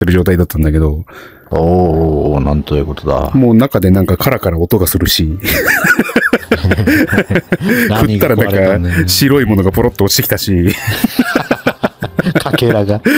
る状態だったんだけど。 おー、なんということだ。 もう中でなんかカラカラ音がするし。振ったらなんか白いものがポロッと落ちてきたし。 かけらが。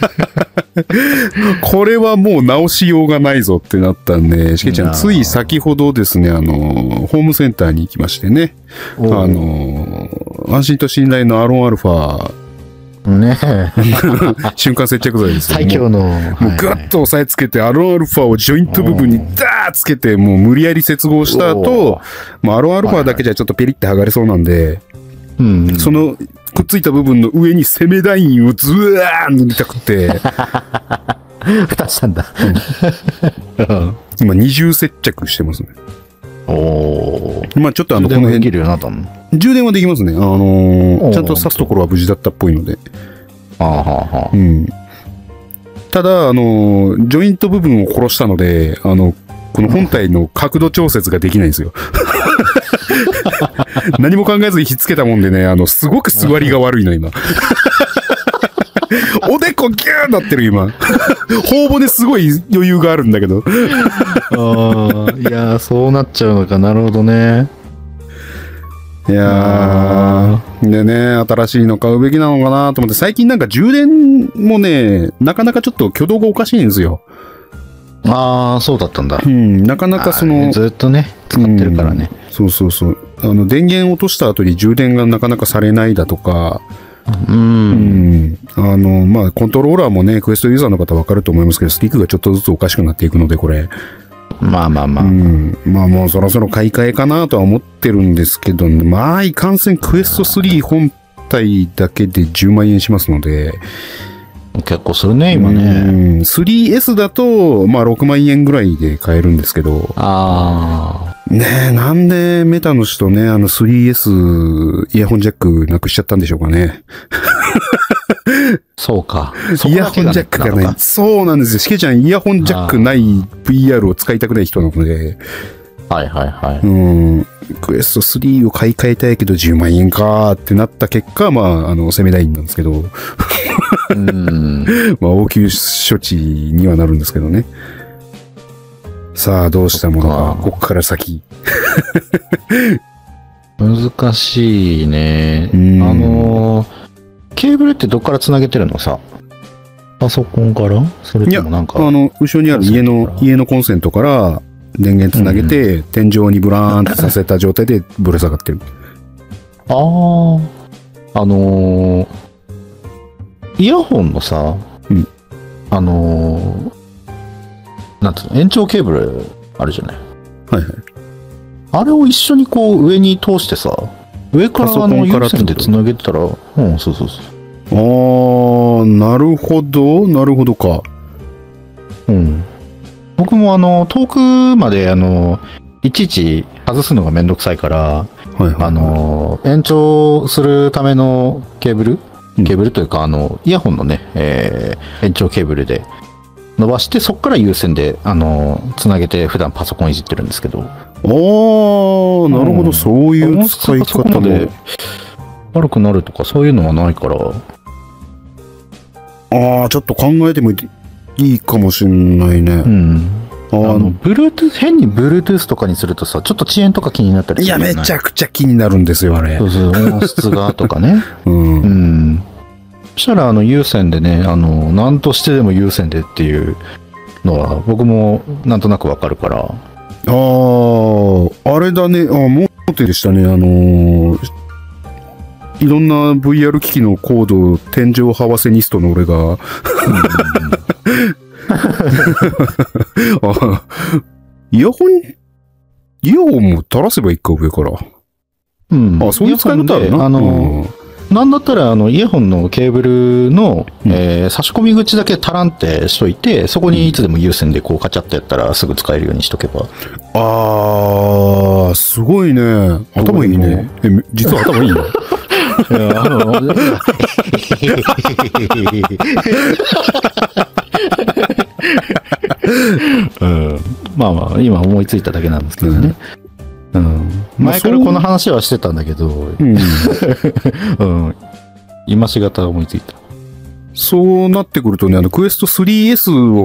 これはもう直しようがないぞってなったんで、しけちゃん、つい先ほどですね、ホームセンターに行きましてね、安心と信頼のアロンアルファ、 ね瞬間接着剤ですよ。 最強の。もうぐっと押さえつけて、アロンアルファをジョイント部分にダーッつけて、もう無理やり接合した後、アロンアルファだけじゃちょっとペリって剥がれそうなんで、そのくっついた部分の上にセメダインをズワーン塗りたくて蓋したんだ、 今二重接着してますね。 おー、 まあちょっとこの辺できるようになったの？ 充電はできますね。ちゃんと挿すところは無事だったっぽいので。ただジョイント部分を殺したのでこの本体の角度調節ができないんですよ。何も考えずにひっつけたもんでね、すごく座りが悪いの、今。おでこギューなってる、今。頬骨すごい余裕があるんだけど。 いやー、そうなっちゃうのか。なるほどね。 いやー、でね、新しいの買うべきなのかなと思って、最近なんか充電もね、なかなかちょっと挙動がおかしいんですよ。 ああ、そうだったんだ。 なかなかずっとね、使ってるからね。 そうそうそう。電源を落とした後に充電がなかなかされないだとか、まあ、コントローラーもね、クエストユーザーの方わかると思いますけど、スティックがちょっとずつおかしくなっていくので、これ。まあもうそろそろ買い替えかなとは思ってるんですけど、まあ、いかんせんクエスト3本体だけで10万円しますので、 結構するね、今ね。 3S だと、まあ6万円ぐらいで買えるんですけど。ねえ、なんでメタの人ね、3S イヤホンジャックなくしちゃったんでしょうかね。 そうか。 イヤホンジャックがない。そうなんですよ。しけちゃん、イヤホンジャックない VR を使いたくない人なので。クエスト3を買い替えたいけど10万円かーってなった結果、まあ、セメダインなんですけど。まあ、応急処置にはなるんですけどね。さあ、どうしたものか、ここから先。 難しいね。ケーブルってどっから繋げてるのさ？パソコンから？それともなんか。 後ろにある家のコンセントから電源つなげて、天井にブラーンってさせた状態でぶら下がってる。 イヤホンのさ、なんていうの、延長ケーブルあるじゃない。あれを一緒にこう上に通してさ、上から有線でつなげてたら、そうそうそう。 なるほどか。 僕も遠くまでいちいち外すのがめんどくさいから、延長するためのケーブルというか、イヤホンのね、延長ケーブルで伸ばして、そこから有線で、つなげて、普段パソコンいじってるんですけど。なるほど、そういう使い方で。 悪くなるとか、そういうのはないから。 ちょっと考えてもいいかもしんないね。 Bluetooth、変に Bluetooth とかにするとさ、ちょっと遅延とか気になったりする。 いや、めちゃくちゃ気になるんですよ、あれ。 そうそう、音質がとかね。そしたら、有線でね、何としてでも有線でっていうのは、僕もなんとなくわかるから。 あれだね、もうでしたね、いろんな VR 機器のコード、天井はわせニストの俺が、イヤホンも垂らせばいいか、上から。そういう使い方あるな。 なんだったら、イヤホンのケーブルの、差し込み口だけタランってしといて、そこにいつでも有線でこうカチャってやったらすぐ使えるようにしとけば。 すごいね。頭いいね。実は頭いいの？ まあまあ、今思いついただけなんですけどね。前からこの話はしてたんだけど、今しがた思いついた。 そうなってくるとね、クエスト 3S を